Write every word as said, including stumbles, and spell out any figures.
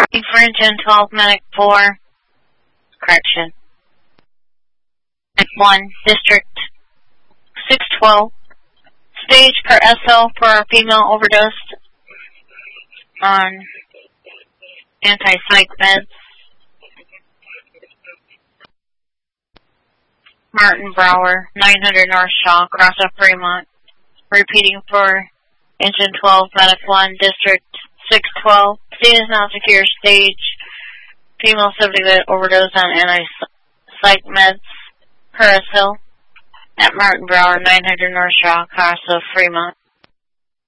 For engine twelve, medic four, correction. Medic one, district six twelve. Stage per S L for a female overdosed on anti-psych meds. Martin Brower, nine hundred North Shaw, cross up Fremont. Repeating for engine twelve, medic one, district six twelve. Scene is now secure. Stage, female subject that overdosed on anti-psych meds per S L at Martin Brower, nine hundred North Shaw, cross of Fremont.